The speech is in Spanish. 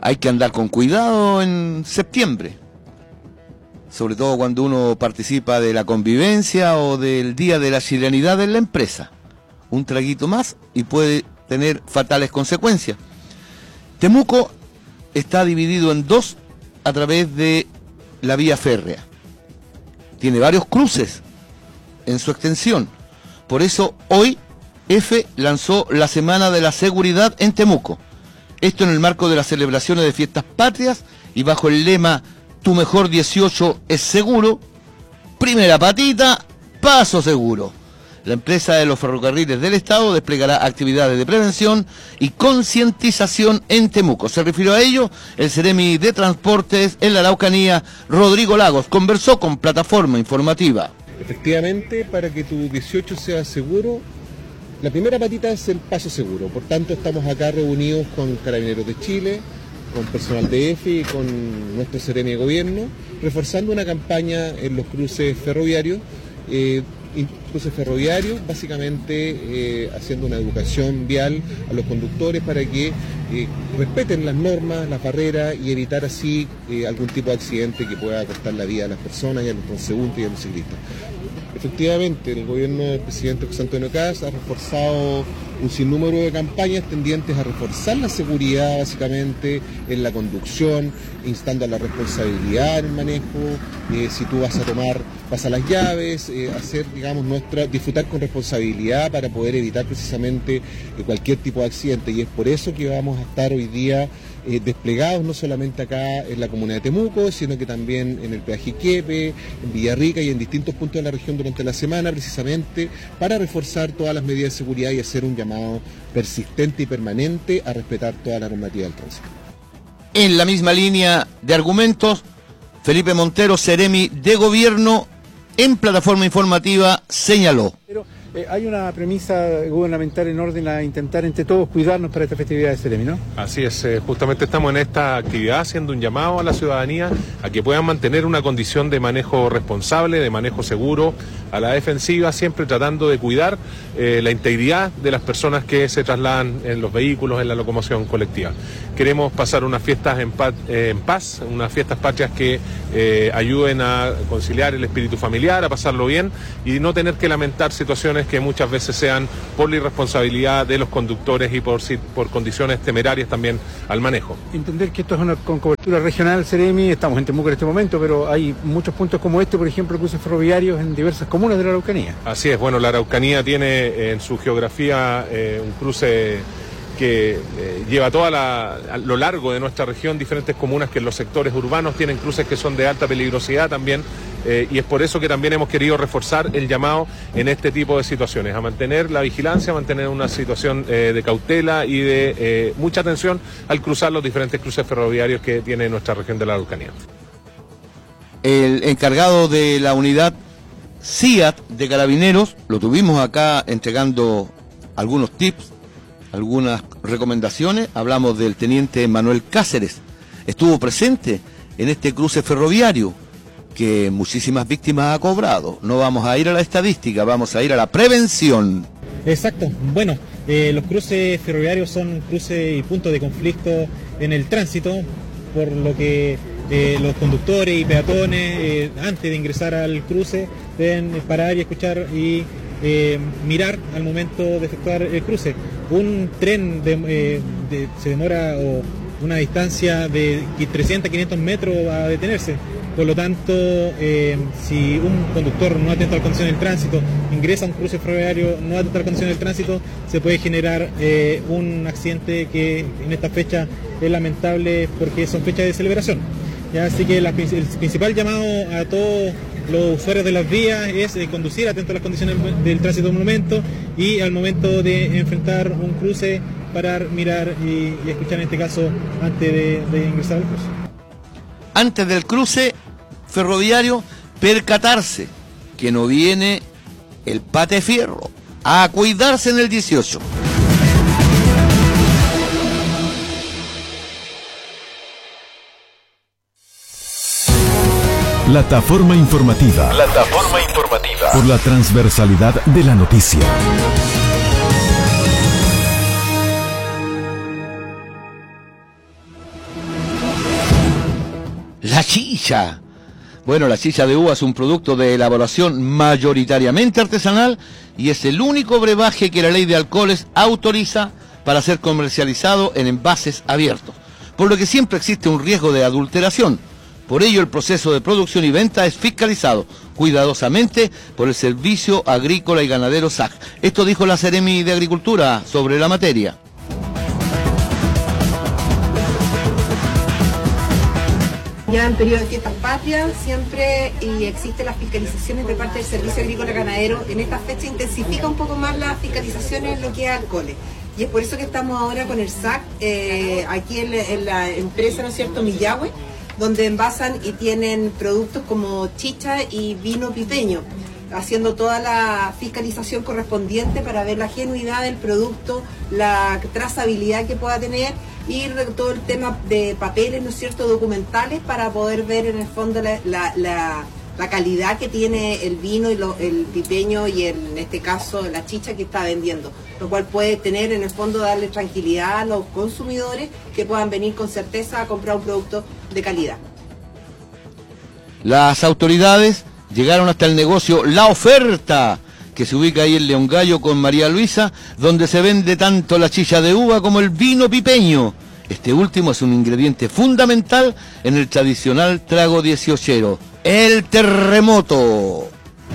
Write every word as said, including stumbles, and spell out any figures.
hay que andar con cuidado en septiembre, sobre todo cuando uno participa de la convivencia o del Día de la Chilenidad en la empresa. Un traguito más y puede tener fatales consecuencias. Temuco está dividido en dos a través de la vía férrea. Tiene varios cruces en su extensión. Por eso hoy F lanzó la Semana de la Seguridad en Temuco. Esto en el marco de las celebraciones de fiestas patrias y bajo el lema Tu mejor dieciocho es seguro, primera patita, paso seguro. La empresa de los ferrocarriles del Estado desplegará actividades de prevención y concientización en Temuco. Se refirió a ello el Ceremi de Transportes en la Araucanía, Rodrigo Lagos. Conversó con Plataforma Informativa. Efectivamente, para que tu dieciocho sea seguro, la primera patita es el paso seguro. Por tanto, estamos acá reunidos con Carabineros de Chile, con personal de F y con nuestro Ceremi de Gobierno, reforzando una campaña en los cruces ferroviarios, eh, cruces ferroviarios, básicamente eh, haciendo una educación vial a los conductores para que eh, respeten las normas, las barreras y evitar así eh, algún tipo de accidente que pueda costar la vida a las personas y a los transeúntes y a los ciclistas. Efectivamente, el gobierno del presidente José Antonio Kast ha reforzado un sinnúmero de campañas tendientes a reforzar la seguridad básicamente en la conducción, instando a la responsabilidad en el manejo, eh, si tú vas a tomar, pasa las llaves, eh, hacer, digamos, nuestra, disfrutar con responsabilidad para poder evitar precisamente eh, cualquier tipo de accidente. Y es por eso que vamos a estar hoy día Eh, desplegados no solamente acá en la comuna de Temuco, sino que también en el peaje Quiepe, en Villarrica y en distintos puntos de la región durante la semana, precisamente para reforzar todas las medidas de seguridad y hacer un llamado persistente y permanente a respetar toda la normativa del tránsito. En la misma línea de argumentos, Felipe Montero, Ceremi de Gobierno, en Plataforma Informativa, señaló. Pero eh, hay una premisa gubernamental en orden a intentar entre todos cuidarnos para esta festividad de Ceremi, ¿no? Así es, eh, justamente estamos en esta actividad haciendo un llamado a la ciudadanía a que puedan mantener una condición de manejo responsable, de manejo seguro, a la defensiva, siempre tratando de cuidar eh, la integridad de las personas que se trasladan en los vehículos, en la locomoción colectiva. Queremos pasar unas fiestas en paz, eh, en paz unas fiestas patrias que eh, ayuden a conciliar el espíritu familiar, a pasarlo bien y no tener que lamentar situaciones que muchas veces sean por la irresponsabilidad de los conductores y por, por condiciones temerarias también al manejo. Entender que esto es una con cobertura regional, Ceremi, estamos en Temuco en este momento, pero hay muchos puntos como este, por ejemplo, cruces ferroviarios en diversas comunas de la Araucanía. Así es, bueno, la Araucanía tiene en su geografía eh, un cruce que eh, lleva toda la, a lo largo de nuestra región diferentes comunas que en los sectores urbanos tienen cruces que son de alta peligrosidad también. Eh, y es por eso que también hemos querido reforzar el llamado en este tipo de situaciones, a mantener la vigilancia, a mantener una situación eh, de cautela y de eh, mucha atención al cruzar los diferentes cruces ferroviarios que tiene nuestra región de la Araucanía. El encargado de la unidad C I A T de Carabineros, lo tuvimos acá entregando algunos tips, algunas recomendaciones. Hablamos del teniente Manuel Cáceres, estuvo presente en este cruce ferroviario que muchísimas víctimas ha cobrado. No vamos a ir a la estadística, vamos a ir a la prevención. Exacto, bueno, eh, los cruces ferroviarios son cruces y puntos de conflicto en el tránsito, por lo que eh, los conductores y peatones eh, antes de ingresar al cruce deben parar y escuchar y eh, mirar al momento de efectuar el cruce. Un tren de, eh, de, se demora o una distancia de trescientos a quinientos metros a detenerse. Por lo tanto, eh, si un conductor no atenta a las condiciones del tránsito, ingresa a un cruce ferroviario, no atenta a las condiciones del tránsito, se puede generar eh, un accidente que en esta fecha es lamentable porque son fechas de celebración. ¿Ya? Así que la, el principal llamado a todos los usuarios de las vías es eh, conducir atento a las condiciones del tránsito en un momento y al momento de enfrentar un cruce, parar, mirar y, y escuchar en este caso antes de, de ingresar al cruce. Antes del cruce ferroviario, percatarse que no viene el pate fierro, a cuidarse en el dieciocho. Plataforma informativa. Plataforma informativa. Por la transversalidad de la noticia. la chicha. Bueno, la chicha de uva es un producto de elaboración mayoritariamente artesanal y es el único brebaje que la ley de alcoholes autoriza para ser comercializado en envases abiertos, por lo que siempre existe un riesgo de adulteración. Por ello, el proceso de producción y venta es fiscalizado cuidadosamente por el Servicio Agrícola y Ganadero S A C. Esto dijo la Seremi de Agricultura sobre la materia. Ya en periodo de fiestas patrias siempre y existen las fiscalizaciones de parte del Servicio Agrícola y Ganadero. En esta fecha intensifica un poco más las fiscalizaciones en lo que es alcoholes. Y es por eso que estamos ahora con el S A C, eh, aquí en, en la empresa, ¿no es cierto?, Millahue, donde envasan y tienen productos como chicha y vino pipeño, haciendo toda la fiscalización correspondiente para ver la genuidad del producto, la trazabilidad que pueda tener y todo el tema de papeles, ¿no es cierto?, documentales, para poder ver en el fondo la, la, la, la calidad que tiene el vino y lo, el pipeño y el, en este caso la chicha que está vendiendo, lo cual puede tener en el fondo darle tranquilidad a los consumidores que puedan venir con certeza a comprar un producto de calidad. Las autoridades llegaron hasta el negocio La Oferta, que se ubica ahí en León Gallo con María Luisa, donde se vende tanto la chicha de uva como el vino pipeño. Este último es un ingrediente fundamental en el tradicional trago dieciochero, el terremoto.